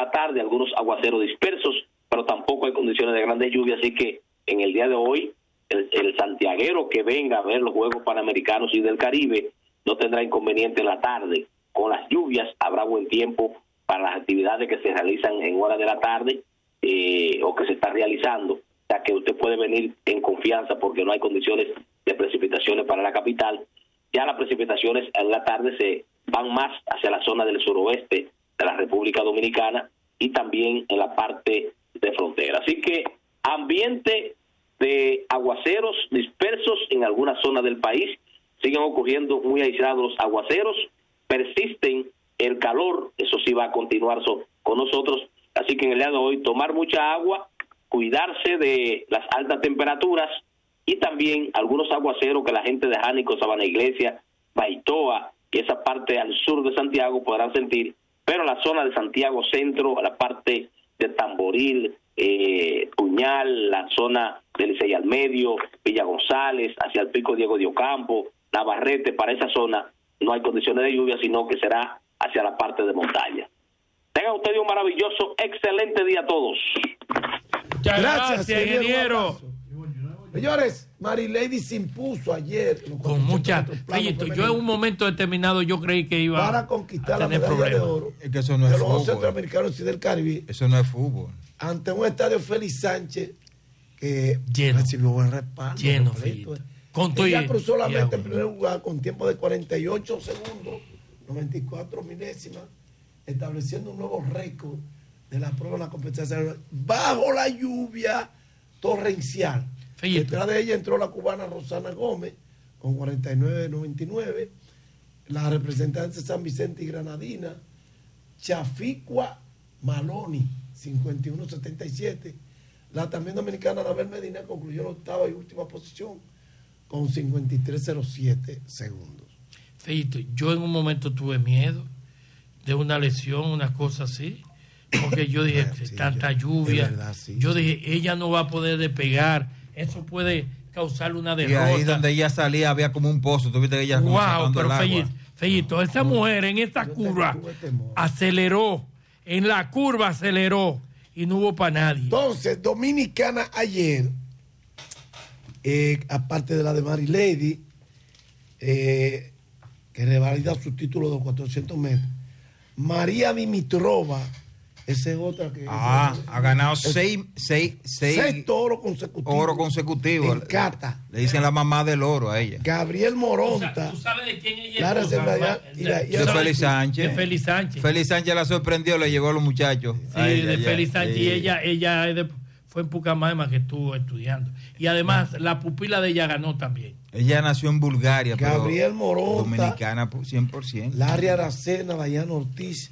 la tarde, algunos aguaceros dispersos, pero tampoco hay condiciones de grandes lluvias, así que en el día de hoy el santiaguero que venga a ver los Juegos Panamericanos y del Caribe no tendrá inconveniente en la tarde. Con las lluvias habrá buen tiempo para las actividades que se realizan en horas de la tarde o que se está realizando, o sea que usted puede venir en confianza porque no hay condiciones de precipitaciones para la capital. Ya las precipitaciones en la tarde se van más hacia la zona del suroeste de la República Dominicana y también en la parte de frontera. Así que ambiente de aguaceros dispersos en algunas zonas del país, siguen ocurriendo muy aislados los aguaceros, persisten el calor, eso sí va a continuar con nosotros, así que en el día de hoy tomar mucha agua, cuidarse de las altas temperaturas y también algunos aguaceros que la gente de Jánico, Sabana Iglesia, Baitoa y esa parte al sur de Santiago podrán sentir, pero la zona de Santiago Centro, la parte de Tamboril, Puñal, la zona del Licey al Medio, Villa González, hacia el Pico Diego de Ocampo, Navarrete, para esa zona no hay condiciones de lluvia, sino que será hacia la parte de montaña. Tengan ustedes un maravilloso, excelente día a todos. Muchas gracias, ingeniero. Señores, Marilady se impuso ayer con mucha. Yo en un momento determinado yo creí que iba para conquistar a tener la medalla problemas. de oro es que eso no es de los fútbol. Centroamericanos y del Caribe. Eso no es fútbol. Ante un estadio Félix Sánchez que lleno, recibió buen respaldo. Lleno, ella cruzó la meta en primer lugar con tiempo de 48 segundos, 94 milésimas, estableciendo un nuevo récord de la prueba de la competencia bajo la lluvia torrencial. Detrás de ella entró la cubana Rosana Gómez con 49.99, la representante de San Vicente y Granadina, Chaficua Maloni, 51.77. La también dominicana Anabel Medina concluyó en octava y última posición con 53.07 segundos. Feito, yo en un momento tuve miedo de una lesión, una cosa así, porque yo dije, sí, tanta lluvia, verdad, sí, yo dije, ella no va a poder despegar, eso puede causarle una derrota. Y ahí donde ella salía había como un pozo, tuviste que ella wow, pero Feito, esa mujer en esta curva aceleró, en la curva aceleró y no hubo para nadie. Entonces, Dominicana ayer, aparte de la de Marilady, que revalida su título de 400 metros, María Dimitrova, esa es otra que... ha ganado seis oro consecutivo. Oro consecutivo. En kata. Le dicen la mamá del oro a ella. Gabriel Moronta. O sea, ¿tú sabes de quién ella es? De Félix Sánchez. De Félix Sánchez. Félix Sánchez la sorprendió, le llevó a los muchachos. Sí, de Félix Sánchez. Y ella fue en Pucamaima que estuvo estudiando. Y además, la pupila de ella ganó también. Ella nació en Bulgaria, Gabriel Moronta, dominicana 100%. Larry Aracena, Dayana Ortiz,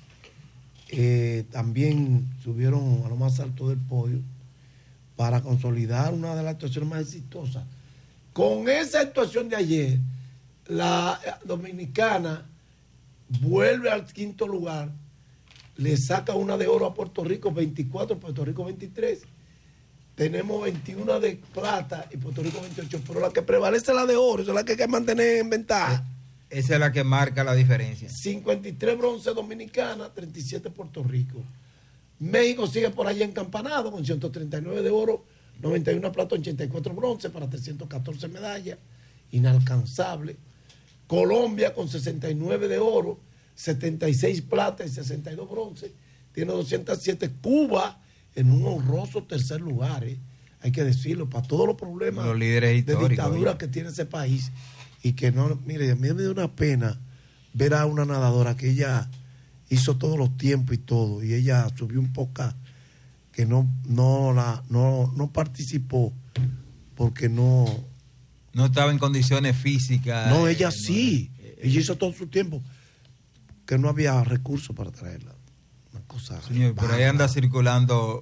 también subieron a lo más alto del podio para consolidar una de las actuaciones más exitosas. Con esa actuación de ayer, la dominicana vuelve al quinto lugar, le saca una de oro a Puerto Rico, 24, Puerto Rico 23. Tenemos 21 de plata y Puerto Rico 28, pero la que prevalece es la de oro, esa es la que hay que mantener en ventaja. Esa es la que marca la diferencia. 53 bronce dominicana, 37 Puerto Rico. México sigue por allá encampanado con 139 de oro, 91 plata, 84 bronce para 314 medallas, inalcanzable. Colombia con 69 de oro, 76 plata y 62 bronce, tiene 207. Cuba en un honroso tercer lugar, hay que decirlo, para todos los problemas los líderes de dictadura que tiene ese país. Y que no, mire, a mí me dio una pena ver a una nadadora que ella hizo todos los tiempos y todo, y ella subió un poco que no participó porque no estaba en condiciones físicas. No, ella sí, ella hizo todo su tiempo, que no había recursos para traerla. Una cosa. Señor, por ahí anda circulando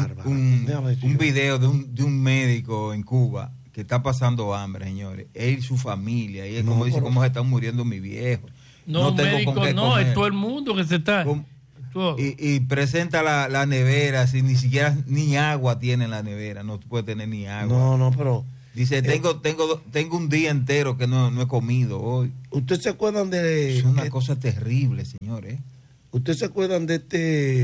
un video de un médico en Cuba que está pasando hambre, señores. Él y su familia. Y es como dice, cómo se están muriendo mi viejo. No tengo médico, con qué comer. Es todo el mundo que se está. Y presenta la nevera, si ni siquiera ni agua tiene en la nevera. No puede tener ni agua. No, pero... Dice, tengo un día entero que no he comido hoy. ¿Ustedes se acuerdan de...? Es una cosa terrible, señores. ¿Ustedes se acuerdan de este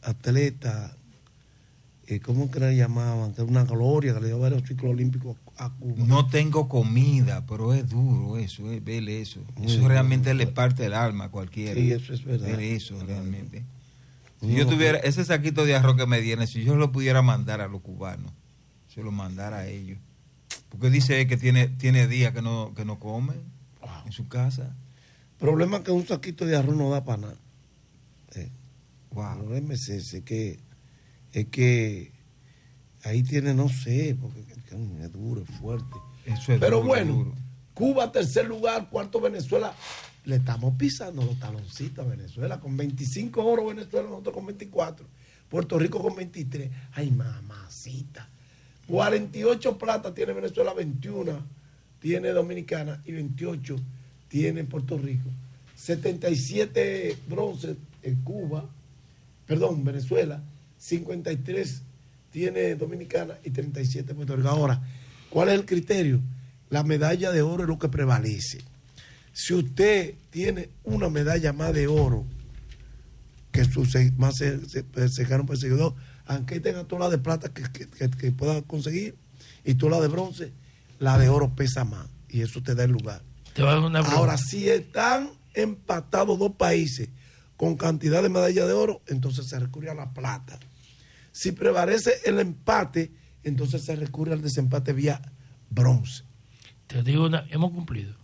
atleta, ¿cómo que le llamaban? Que era una gloria, que le dio varios ciclos olímpicos a Cuba. No tengo comida, pero es duro eso, ver eso. Eso realmente le parte el alma a cualquiera. Sí, eso es verdad. Ver eso realmente. Si yo tuviera ese saquito de arroz que me dieron, si yo lo pudiera mandar a los cubanos, se lo mandara a ellos. Porque dice que tiene días que no come en su casa. El problema es que un saquito de arroz no da para nada. Wow. El problema es ese, es que ahí tiene, no sé, porque es duro, es fuerte. Pero duro, bueno, duro. Cuba tercer lugar, cuarto Venezuela. Le estamos pisando los taloncitos a Venezuela con 25 oro Venezuela, nosotros con 24. Puerto Rico con 23. Ay, mamacita. 48 plata tiene Venezuela, 21 tiene Dominicana y 28 tiene Puerto Rico. 77 bronce en Cuba, perdón, Venezuela, 53 tiene Dominicana y 37 Puerto Rico. Ahora, ¿cuál es el criterio? La medalla de oro es lo que prevalece. Si usted tiene una medalla más de oro que su más cercano perseguidor, aunque tenga toda la de plata que pueda conseguir y toda la de bronce, la de oro pesa más y eso te da el lugar. Ahora, si están empatados dos países con cantidad de medallas de oro, entonces se recurre a la plata. Si prevalece el empate, entonces se recurre al desempate vía bronce. Te digo, hemos cumplido.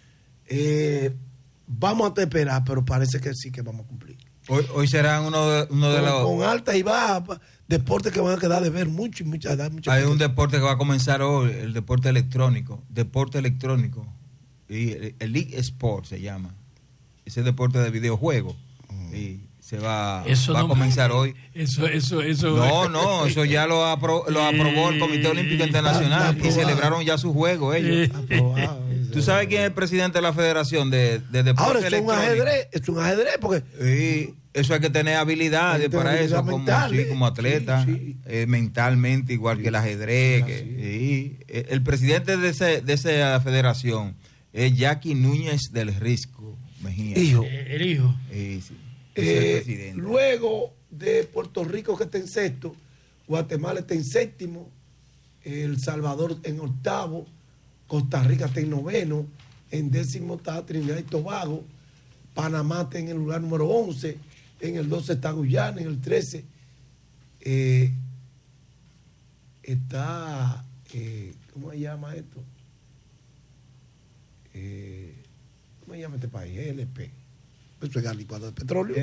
Vamos a esperar, pero parece que sí que vamos a cumplir. Hoy serán uno de los... Con altas y bajas, deportes que van a quedar de ver mucho y mucha edad. Hay un deporte que va a comenzar hoy, el deporte electrónico. Y el League Sport se llama. Ese deporte de videojuegos. Y se va a comenzar hoy. Eso. No, eso ya lo aprobó el Comité Olímpico Internacional y celebraron ya su juego ellos. ¿Tú sabes quién es el presidente de la Federación de Deportes Ahora, Electrónicos? Es un ajedrez, porque... Sí, eso hay que tener habilidades para eso, como atleta, sí. Mentalmente, igual que el ajedrez. Sí. El presidente de esa federación es Jackie Núñez del Risco Mejía. El hijo. Sí. El presidente. Luego de Puerto Rico, que está en sexto, Guatemala está en séptimo, El Salvador en octavo, Costa Rica está en noveno, en décimo está Trinidad y Tobago, Panamá está en el lugar número 11, en el 12 está Guyana, en el 13 está, ¿cómo se llama esto? ¿Cómo se llama este país? LP. Eso es gas licuado de petróleo.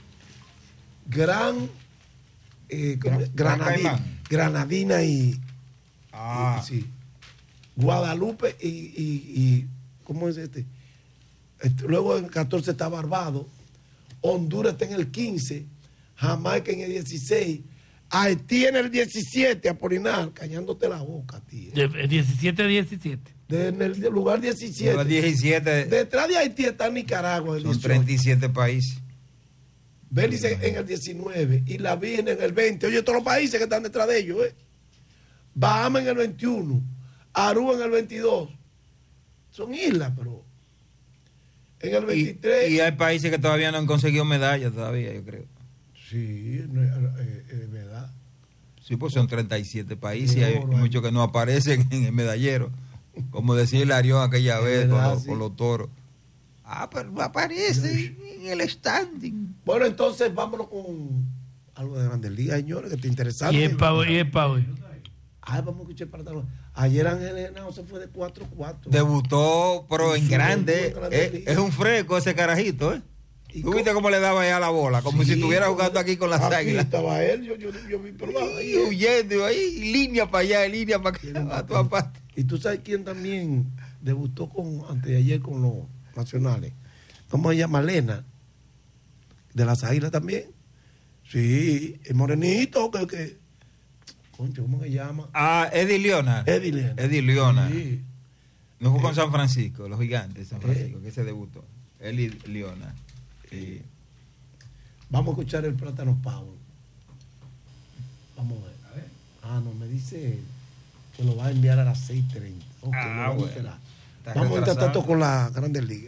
Granadina y sí. Guadalupe y ¿cómo es este? Luego en el 14 está Barbados, Honduras está en el 15, Jamaica en el 16, Haití en el 17, Apolinar, callándote la boca, tío. ¿De 17 a 17? En el lugar 17. Lugar 17. Detrás de Haití está Nicaragua. Son 37 países. Belice en el 19 y la Virgen en el 20. Oye, todos los países que están detrás de ellos, Bahamas en el 21, Aruba en el 22. Son islas, pero en el 23. Y hay países que todavía no han conseguido medallas todavía, yo creo. Sí, es verdad. Sí, pues son 37 países y hay muchos que no aparecen en el medallero. Como decía Hilarión aquella vez con los toros. Pero aparece en el standing. Bueno, entonces vámonos con algo de Grandes Ligas, señores, que te interesante. Y el pavo. Vamos a escuchar para tal. Ayer Ángel Henao se fue de 4-4. Debutó, pero en grande. Es un fresco ese carajito, ¿Tú viste cómo le daba ya la bola? Como si estuviera jugando aquí con las águilas. Estaba él, yo vi por ahí. Huyendo ahí, línea para allá, línea para acá, a todas partes. Y tú sabes quién también debutó antes de ayer con los nacionales. ¿Cómo se llama? Lena. De las águilas también. Sí, el morenito que concho, ¿cómo se llama? Eddie Leonard. Eddie Leonard. Sí. No jugó con San Francisco, los gigantes de San Francisco, que se debutó. Eddie Leonard. Sí. Vamos a escuchar el Plátano Power. Vamos a ver. No, me dice que lo va a enviar a las 6:30. Okay, bueno. Vamos a intentar con las Grandes Ligas.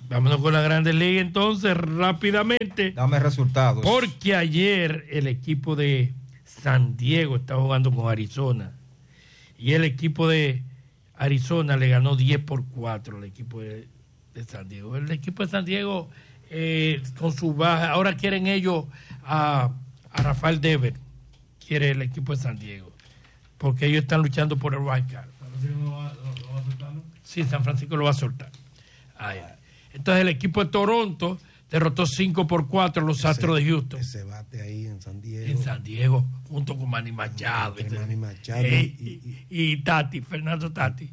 Vámonos con la Grandes Ligas entonces, rápidamente. Dame resultados. Porque ayer el equipo de San Diego está jugando con Arizona. Y el equipo de Arizona le ganó 10-4 al equipo de San Diego. El equipo de San Diego, con su baja, ahora quieren ellos a Rafael Devers, quiere el equipo de San Diego, porque ellos están luchando por el wild card. ¿San Francisco lo va a soltar, no? Sí, San Francisco lo va a soltar. Entonces el equipo de Toronto derrotó 5-4 a los Astros de Houston. Ese bate ahí en San Diego. En San Diego, junto con Manny Machado. Manny Machado y Tati, Fernando Tati.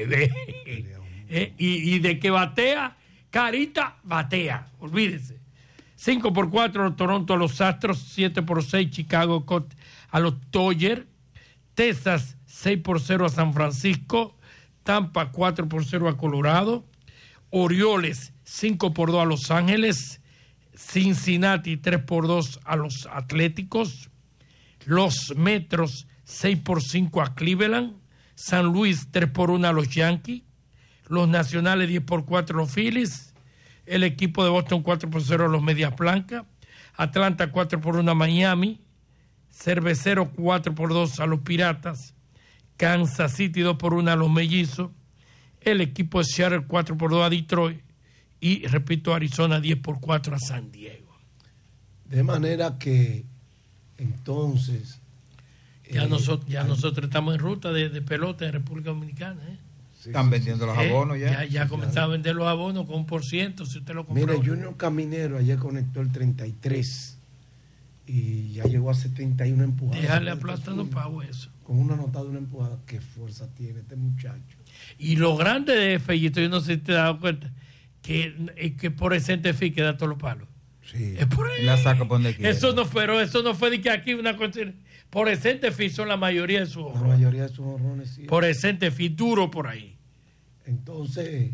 Y de que batea, Carita batea, olvídese. 5-4 Toronto a los Astros, 7-6 Chicago a los Dodgers, Texas 6-0 a San Francisco, Tampa 4-0 a Colorado, Orioles 5-2 a Los Ángeles, Cincinnati 3-2 a los Atléticos, los Metros 6-5 a Cleveland, San Luis 3-1 a los Yankees, los Nacionales 10-4 a los Phillies, el equipo de Boston 4-0 a los Medias Blancas, Atlanta 4-1 a Miami, Cervecero 4-2 a los Piratas, Kansas City 2-1 a los Mellizos, el equipo de Seattle 4-2 a Detroit y, repito, Arizona 10-4 a San Diego. De manera que entonces nosotros estamos en ruta de pelota en República Dominicana. Sí, están vendiendo los abonos ya. Ya comenzaron a vender los abonos con 1%, si usted lo compró. Mire, Junior Caminero ayer conectó el 33 y ya llegó a 71 empujadas. Déjale aplastando pavo eso. Con una anotada, una empujada. Qué fuerza tiene este muchacho. Y lo grande de Fellito, yo no sé si te has dado cuenta, que por el centerfield que da todos los palos. Sí. Es por ahí. La saca por donde quiera. Eso no fue de que aquí una cuestión. Por el centerfield son la mayoría de sus honrones. La mayoría de sus honrones, sí. Por el centerfield duro por ahí. Entonces,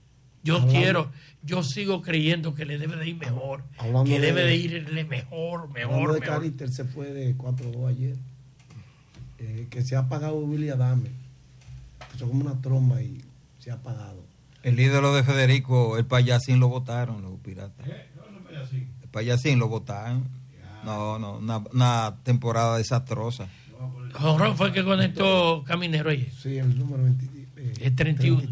yo sigo creyendo que le debe de ir mejor. Que debe de irle mejor. Hablando de Cariter, se fue de 4-2 ayer. Que se ha apagado Willy Adame. Eso como una tromba y se ha apagado. El ídolo de Federico, el Payasín, lo votaron los Piratas. El Payasín lo votaron. No, una temporada desastrosa. Jonrón fue el que conectó Caminero ayer. Sí, el número 31.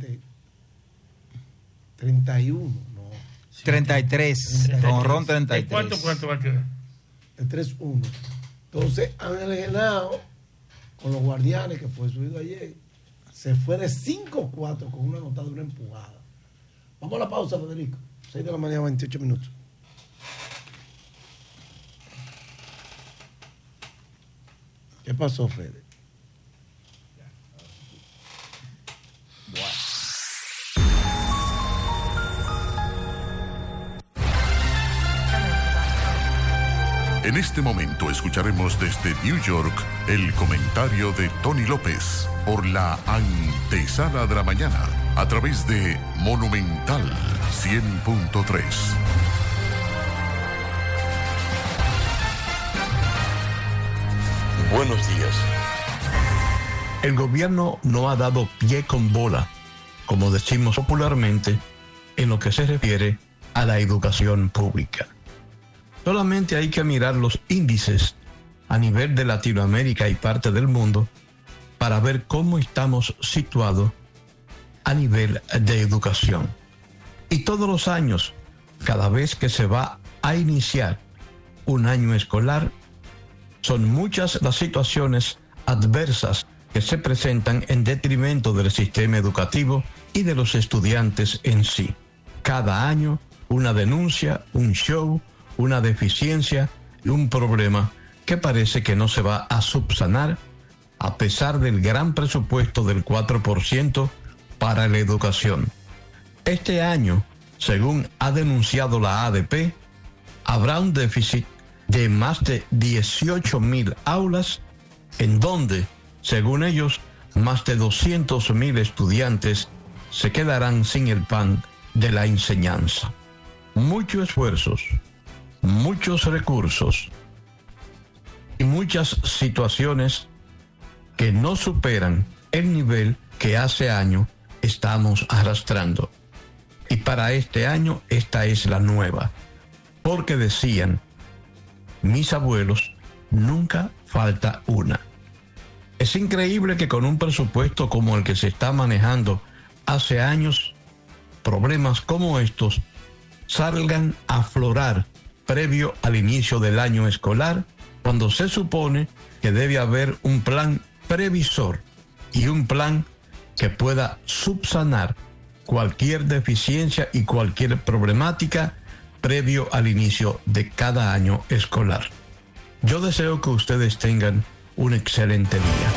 31, no. 33. Jonrón 33. ¿Cuánto va a quedar? El 3-1. Entonces, Ángel Genao, con los Guardianes, que fue subido ayer, se fue de 5-4 con una anotada de una empujada. Vamos a la pausa, Federico. 6 de la mañana, 28 minutos. ¿Qué pasó, Fede? En este momento escucharemos desde New York el comentario de Tony López por la antesala de la mañana a través de Monumental 100.3. Buenos días. El gobierno no ha dado pie con bola, como decimos popularmente, en lo que se refiere a la educación pública. Solamente hay que mirar los índices a nivel de Latinoamérica y parte del mundo para ver cómo estamos situados a nivel de educación. Y todos los años, cada vez que se va a iniciar un año escolar, son muchas las situaciones adversas que se presentan en detrimento del sistema educativo y de los estudiantes en sí. Cada año, una denuncia, un show, una deficiencia y un problema que parece que no se va a subsanar a pesar del gran presupuesto del 4% para la educación. Este año, según ha denunciado la ADP, habrá un déficit de más de 18,000 aulas, en donde, según ellos, más de 200,000 estudiantes se quedarán sin el pan de la enseñanza. Muchos esfuerzos, muchos recursos y muchas situaciones que no superan el nivel que hace años estamos arrastrando. Y para este año esta es la nueva, porque decían mis abuelos, nunca falta una. Es increíble que con un presupuesto como el que se está manejando hace años, problemas como estos salgan a aflorar previo al inicio del año escolar, cuando se supone que debe haber un plan previsor y un plan que pueda subsanar cualquier deficiencia y cualquier problemática previo al inicio de cada año escolar. Yo deseo que ustedes tengan un excelente día.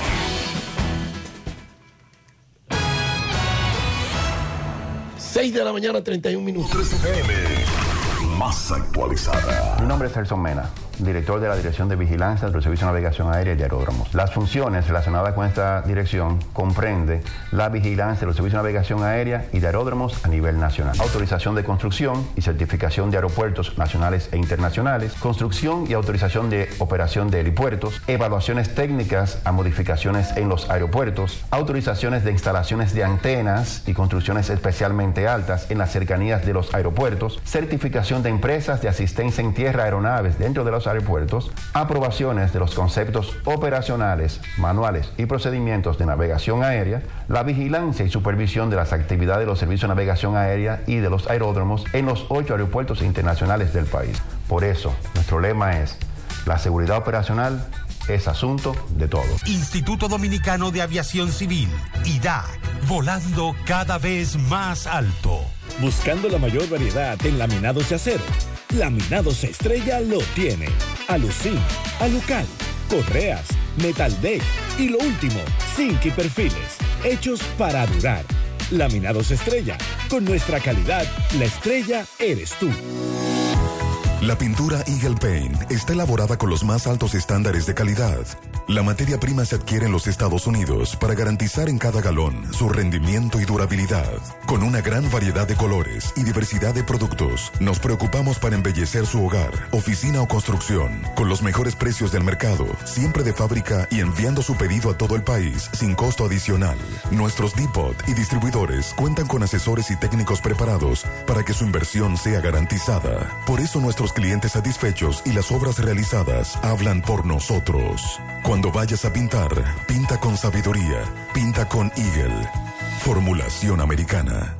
De la mañana, 31 minutos. 13 PM, más actualizada. Mi nombre es Celso Mena, director de la Dirección de Vigilancia del Servicio de Navegación Aérea y de Aeródromos. Las funciones relacionadas con esta dirección comprende la vigilancia de los servicios de navegación aérea y de aeródromos a nivel nacional, autorización de construcción y certificación de aeropuertos nacionales e internacionales, construcción y autorización de operación de helipuertos, evaluaciones técnicas a modificaciones en los aeropuertos, autorizaciones de instalaciones de antenas y construcciones especialmente altas en las cercanías de los aeropuertos, certificación de empresas de asistencia en tierra a aeronaves dentro de los aeropuertos, aprobaciones de los conceptos operacionales, manuales y procedimientos de navegación aérea, la vigilancia y supervisión de las actividades de los servicios de navegación aérea y de los aeródromos en los 8 aeropuertos internacionales del país. Por eso, nuestro lema es: la seguridad operacional es asunto de todos. Instituto Dominicano de Aviación Civil, IDAC, volando cada vez más alto. Buscando la mayor variedad en laminados de acero. Laminados Estrella lo tiene. Alucin, Alucal, correas, Metal Deck y lo último, zinc y perfiles, hechos para durar. Laminados Estrella, con nuestra calidad, la estrella eres tú. La pintura Eagle Paint está elaborada con los más altos estándares de calidad. La materia prima se adquiere en los Estados Unidos para garantizar en cada galón su rendimiento y durabilidad. Con una gran variedad de colores y diversidad de productos, nos preocupamos para embellecer su hogar, oficina o construcción, con los mejores precios del mercado, siempre de fábrica y enviando su pedido a todo el país sin costo adicional. Nuestros depot y distribuidores cuentan con asesores y técnicos preparados para que su inversión sea garantizada. Por eso nuestros clientes satisfechos y las obras realizadas hablan por nosotros. Cuando vayas a pintar, pinta con sabiduría, pinta con Eagle. Formulación americana.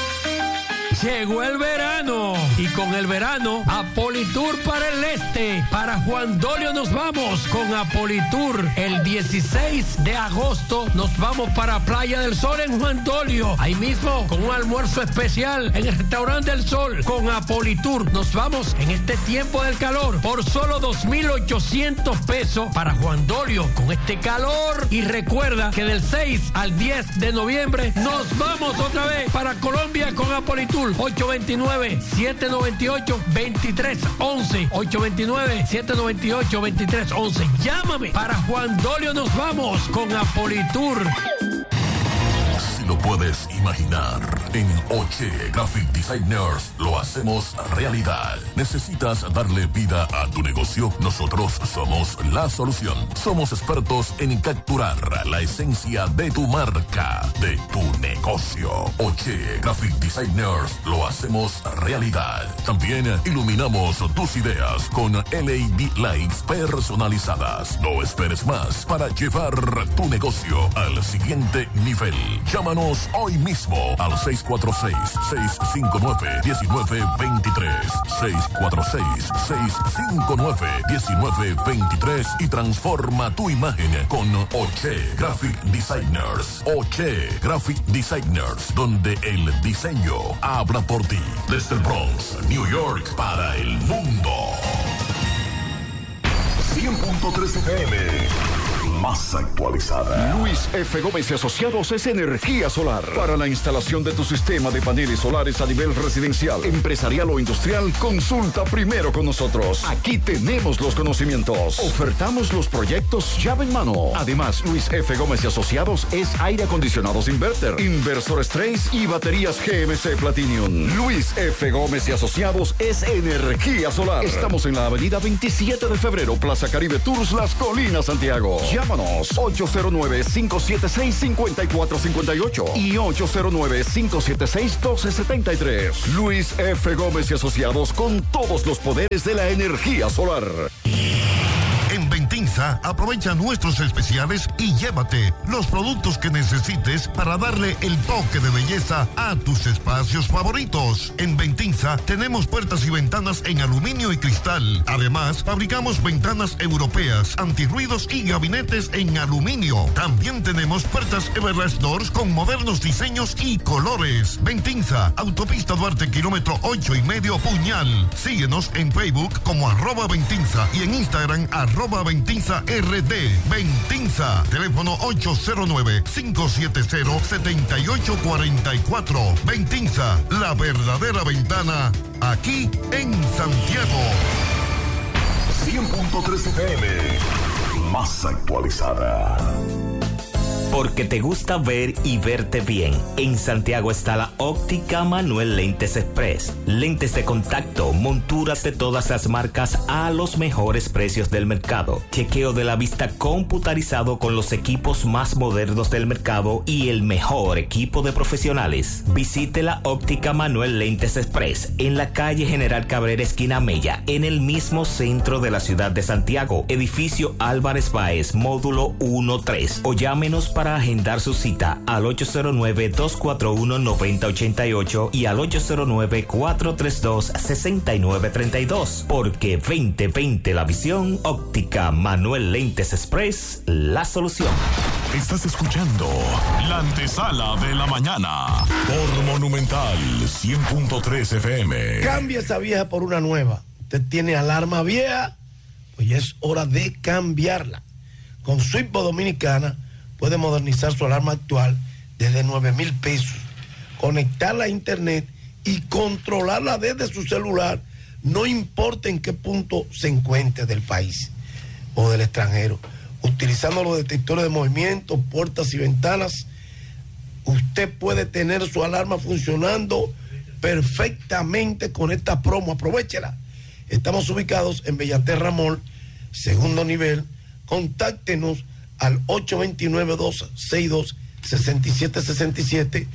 Llegó el verano y con el verano Apolitour para el este. Para Juan Dolio nos vamos con Apolitour. El 16 de agosto nos vamos para Playa del Sol en Juan Dolio. Ahí mismo con un almuerzo especial en el Restaurante del Sol con Apolitour. Nos vamos en este tiempo del calor por solo 2,800 pesos para Juan Dolio con este calor. Y recuerda que del 6 al 10 de noviembre nos vamos otra vez para Colombia con Apolitour. 829-798-2311. 829-798-2311. Llámame. Para Juan Dolio nos vamos con Apolitour. Si lo puedes imaginar, en Oche Graphic Designers lo hacemos realidad. ¿Necesitas darle vida a tu negocio? Nosotros somos la solución. Somos expertos en capturar la esencia de tu marca, de tu negocio. Oche Graphic Designers lo hacemos realidad. También iluminamos tus ideas con LED lights personalizadas. No esperes más para llevar tu negocio al siguiente nivel. Llámanos hoy mismo al 646-659-1923. 646-659-1923 y transforma tu imagen con Oche Graphic Designers. Oche Graphic Designers, donde el diseño habla por ti. Desde el Bronx, New York, para el mundo. 100.3 FM. Más actualizada. Luis F. Gómez y Asociados es energía solar. Para la instalación de tu sistema de paneles solares a nivel residencial, empresarial o industrial, consulta primero con nosotros. Aquí tenemos los conocimientos. Ofertamos los proyectos llave en mano. Además, Luis F. Gómez y Asociados es aire acondicionados inverter, inversores Trace y baterías GMC Platinum. Luis F. Gómez y Asociados es energía solar. Estamos en la avenida 27 de febrero, Plaza Caribe Tours, Las Colinas, Santiago. Llama Llámanos 809-576-5458 y 809-576-1273. Luis F. Gómez y Asociados, con todos los poderes de la energía solar. En Ventinza, aprovecha nuestros especiales y llévate los productos que necesites para darle el toque de belleza a tus espacios favoritos. En Ventinza tenemos puertas y ventanas en aluminio y cristal. Además, fabricamos ventanas europeas, antirruidos y gabinetes en aluminio. También tenemos puertas Everlast Doors con modernos diseños y colores. Ventinza, Autopista Duarte, kilómetro 8,5 Puñal. Síguenos en Facebook como @Ventinza y en Instagram @Ventinza RD. Ventinza, teléfono 809-570-7844. Ventinza, la verdadera ventana, aquí en Santiago. 100.3 FM, más actualizada. Porque te gusta ver y verte bien. En Santiago está la Óptica Manuel Lentes Express. Lentes de contacto, monturas de todas las marcas a los mejores precios del mercado. Chequeo de la vista computarizado con los equipos más modernos del mercado y el mejor equipo de profesionales. Visite la Óptica Manuel Lentes Express en la calle General Cabrera, esquina Mella, en el mismo centro de la ciudad de Santiago. Edificio Álvarez Báez, módulo 1-3. O llámenos para agendar su cita al 809-241-9088 y al 809-432-6932. Porque 2020 la visión, Óptica Manuel Lentes Express, la solución. Estás escuchando la antesala de la mañana por Monumental 100.3 FM. Cambia esa vieja por una nueva. Usted tiene alarma vieja, pues ya es hora de cambiarla. Con Switchbox Dominicana puede modernizar su alarma actual desde 9,000 pesos, conectarla a internet y controlarla desde su celular, no importa en qué punto se encuentre del país o del extranjero. Utilizando los detectores de movimiento, puertas y ventanas, usted puede tener su alarma funcionando perfectamente con esta promo. Aprovéchela. Estamos ubicados en Bellaterra Mall, segundo nivel. Contáctenos al 829-262-6767,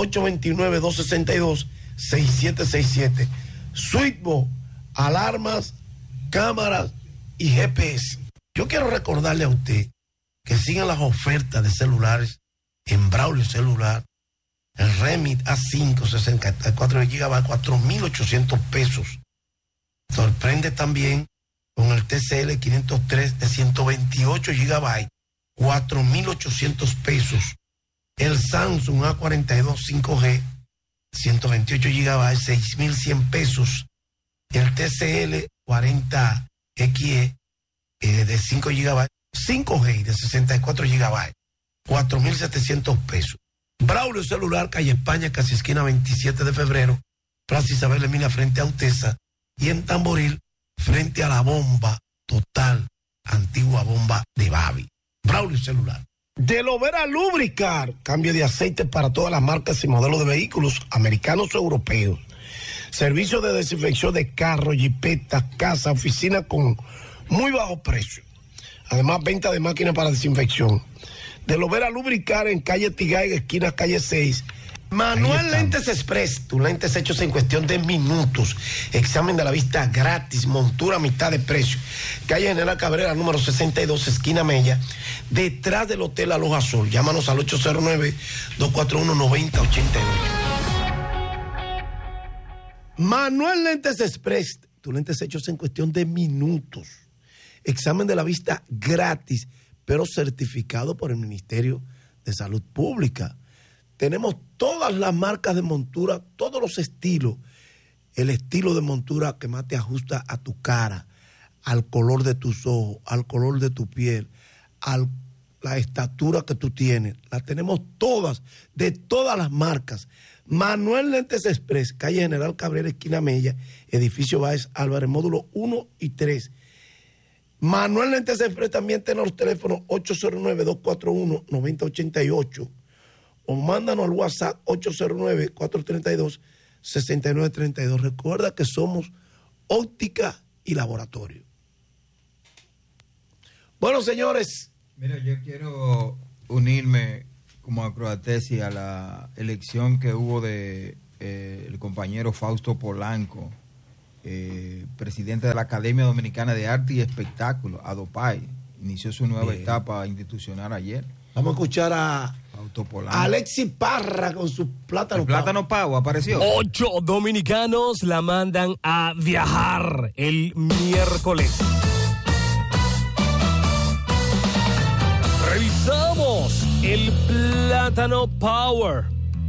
829-262-6767. Switchbox, alarmas, cámaras y GPS. Yo quiero recordarle a usted que sigan las ofertas de celulares en Braulio Celular. El Remit A5 64 GB, 4,800 pesos. Sorprende también con el TCL 503 de 128 GB, 4,800 pesos. El Samsung A42 5G, 128 GB, 6,100 pesos. El TCL 40XE de 5 GB, 5G de 64 GB, 4,700 pesos. Braulio Celular, calle España, casi esquina 27 de febrero, Plaza Isabel Emilia frente a Utesa, y en Tamboril frente a la bomba total, antigua bomba de Babi. Braulio Celular. De Lovera Lubricar, cambio de aceite para todas las marcas y modelos de vehículos americanos o europeos. Servicio de desinfección de carros, jipetas, casa, oficina con muy bajo precio. Además, venta de máquinas para desinfección. De Lovera Lubricar en calle Tigay, esquina calle 6. Manuel Lentes Express, tus lentes hechos en cuestión de minutos. Examen de la vista gratis, montura a mitad de precio. Calle General Cabrera, número 62, esquina Mella, detrás del Hotel Aloha Sol. Llámanos al 809-241-9088. Manuel Lentes Express, tus lentes hechos en cuestión de minutos. Examen de la vista gratis, pero certificado por el Ministerio de Salud Pública. Tenemos todas las marcas de montura, todos los estilos. El estilo de montura que más te ajusta a tu cara, al color de tus ojos, al color de tu piel, a la estatura que tú tienes. Las tenemos todas, de todas las marcas. Manuel Lentes Express, calle General Cabrera, esquina Mella, edificio Báez Álvarez, módulo 1 y 3. Manuel Lentes Express también tiene los teléfonos 809-241-9088 o mándanos al WhatsApp 809-432-6932. Recuerda que somos óptica y laboratorio. Bueno, señores, Mira, yo quiero unirme como acroatesia a la elección que hubo de el compañero Fausto Polanco, presidente de la Academia Dominicana de Arte y Espectáculo, ADOPAI. Inició su nueva etapa institucional ayer. Vamos a escuchar a Alexis Parra con su plátano. El plátano pavo apareció. 8 dominicanos la mandan a viajar el miércoles. Revisamos el plátano power.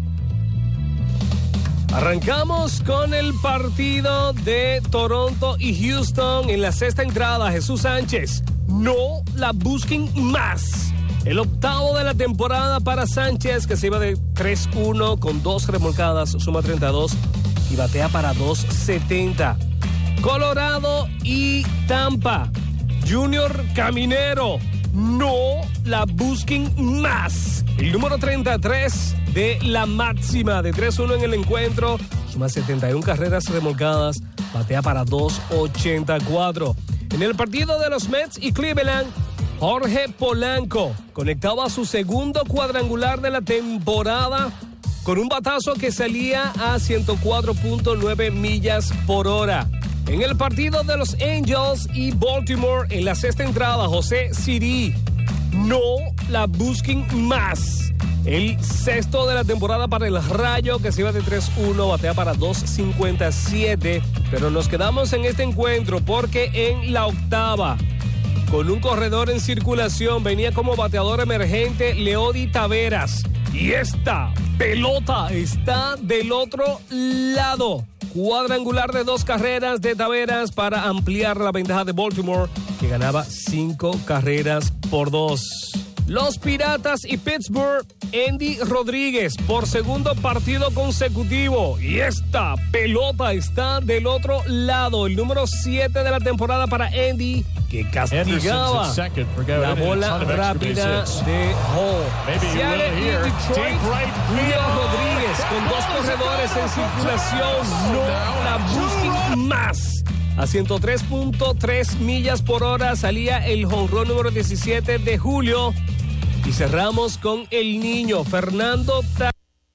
Arrancamos con el partido de Toronto y Houston en la sexta entrada. Jesús Sánchez, no la busquen más. El octavo de la temporada para Sánchez, que se iba de 3-1 con 2 remolcadas, suma 32 y batea para 2.70. Colorado y Tampa. Junior Caminero, no la busquen más. El número 33 de la máxima de 3-1 en el encuentro, suma 71 carreras remolcadas, batea para 2.84. En el partido de los Mets y Cleveland, Jorge Polanco conectaba su segundo cuadrangular de la temporada con un batazo que salía a 104.9 millas por hora. En el partido de los Angels y Baltimore en la sexta entrada, José Siri, no la busquen más. El sexto de la temporada para el Rayo, que se iba de 3-1, batea para 2.57. Pero nos quedamos en este encuentro porque en la octava, con un corredor en circulación, venía como bateador emergente Leody Taveras. Y esta pelota está del otro lado. Cuadrangular de 2 carreras de Taveras para ampliar la ventaja de Baltimore, que ganaba 5 carreras por 2. Los Piratas y Pittsburgh, Andy Rodríguez por segundo partido consecutivo. Y esta pelota está del otro lado. El número 7 de la temporada para Andy, que castigaba la bola rápida de Hall. Seattle y Detroit, Julio Rodríguez con 2 corredores en circulación. No la busquen más. A 103.3 millas por hora salía el jonrón número 17 de Julio. Y cerramos con el niño Fernando. ¿Qué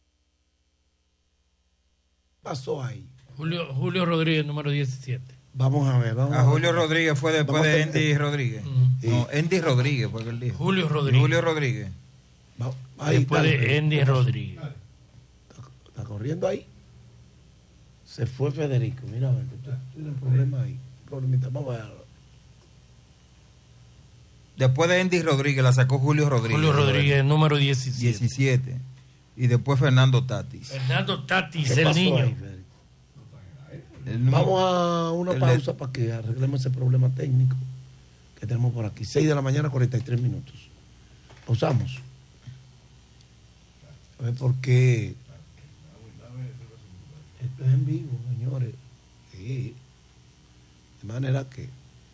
pasó ahí? Julio Rodríguez, número 17. Vamos a ver. Julio Rodríguez fue después de Andy Rodríguez. Sí. No, Andy Rodríguez fue que él dijo. Julio Rodríguez. Ahí después de Andy Rodríguez. Está corriendo ahí. Se fue Federico. Mira, a ver, tiene un problema ahí. Vamos a verlo. Después de Andy Rodríguez la sacó Julio Rodríguez. Julio Rodríguez, número 17. Y después Fernando Tatis. El niño. Ahí, vamos a una pausa para que arreglemos ese problema técnico que tenemos por aquí. 6 de la mañana, 43 minutos. Pausamos. A ver por qué. Esto es en vivo, señores. Sí. De manera que.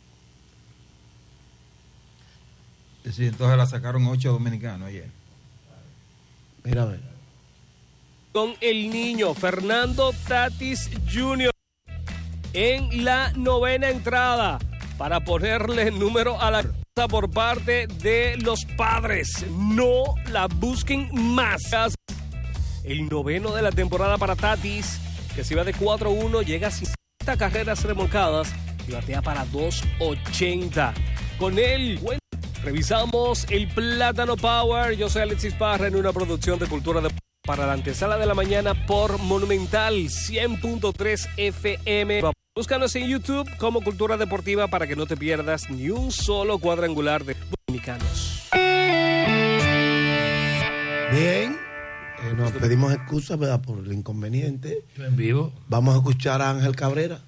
Sí, entonces la sacaron 8 dominicanos ayer. Mira, a ver. Con el niño Fernando Tatis Jr. en la novena entrada para ponerle número a la casa por parte de los Padres. No la busquen más. El noveno de la temporada para Tatis, que se iba de 4-1, llega a 50 carreras remolcadas y batea para 2.80. Con él revisamos el Plátano Power. Yo soy Alexis Parra en una producción de Cultura para la antesala de la mañana por Monumental 100.3 FM. Búscanos en YouTube como Cultura Deportiva para que no te pierdas ni un solo cuadrangular de dominicanos. Bien, nos pedimos excusas, ¿verdad?, por el inconveniente. Yo en vivo. Vamos a escuchar a Ángel Cabrera.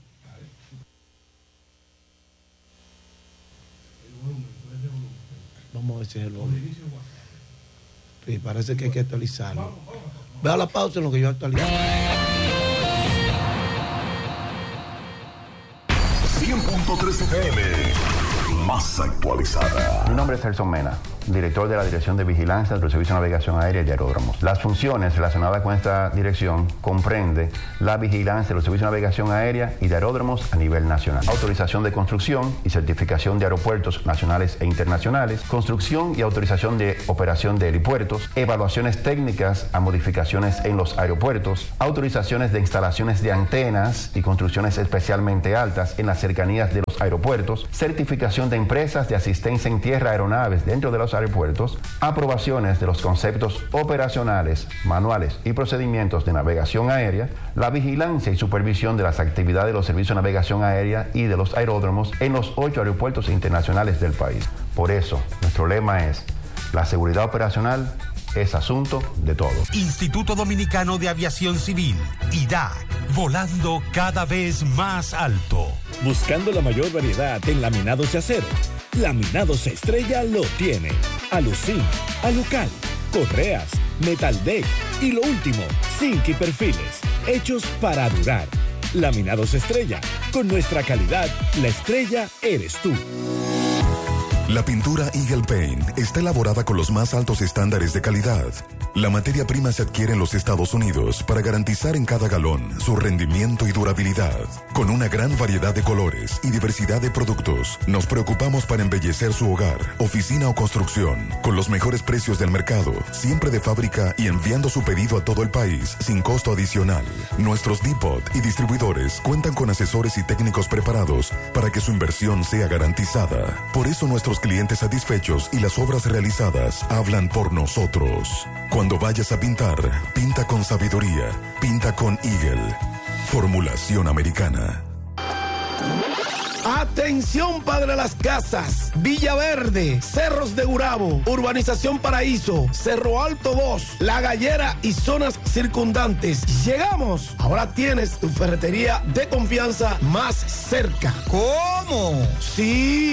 Vamos a ver si es el volumen. Sí, parece que hay que actualizarlo. Ve a la pausa en lo que yo actualizo. 100.3 FM, más actualizada. Mi nombre es Celso Mena director de la Dirección de Vigilancia del Servicio de Navegación Aérea y de Aeródromos. Las funciones relacionadas con esta dirección comprende la vigilancia del Servicio de Navegación Aérea y de Aeródromos a nivel nacional, autorización de construcción y certificación de aeropuertos nacionales e internacionales, construcción y autorización de operación de helipuertos, evaluaciones técnicas a modificaciones en los aeropuertos, autorizaciones de instalaciones de antenas y construcciones especialmente altas en las cercanías de los aeropuertos, certificación de empresas de asistencia en tierra a aeronaves dentro de los aeropuertos, aprobaciones de los conceptos operacionales, manuales y procedimientos de navegación aérea, la vigilancia y supervisión de las actividades de los servicios de navegación aérea y de los aeródromos en los 8 aeropuertos internacionales del país. Por eso, nuestro lema es: la seguridad operacional es asunto de todos. Instituto Dominicano de Aviación Civil, IDAC, volando cada vez más alto. Buscando la mayor variedad en laminados de acero, Laminados Estrella lo tiene. Alucín, Alucal, correas, metal deck y lo último, zinc y perfiles, hechos para durar. Laminados Estrella, con nuestra calidad, la estrella eres tú. La pintura Eagle Paint está elaborada con los más altos estándares de calidad. La materia prima se adquiere en los Estados Unidos para garantizar en cada galón su rendimiento y durabilidad. Con una gran variedad de colores y diversidad de productos, nos preocupamos para embellecer su hogar, oficina o construcción, con los mejores precios del mercado, siempre de fábrica y enviando su pedido a todo el país sin costo adicional. Nuestros depot y distribuidores cuentan con asesores y técnicos preparados para que su inversión sea garantizada. Por eso nuestros clientes satisfechos y las obras realizadas hablan por nosotros. Cuando vayas a pintar, pinta con sabiduría, pinta con Eagle. Formulación americana. Atención, padre de las casas, Villaverde, Cerros de Gurabo, Urbanización Paraíso, Cerro Alto 2, La Gallera y zonas circundantes. Llegamos. Ahora tienes tu ferretería de confianza más cerca. ¿Cómo? Sí.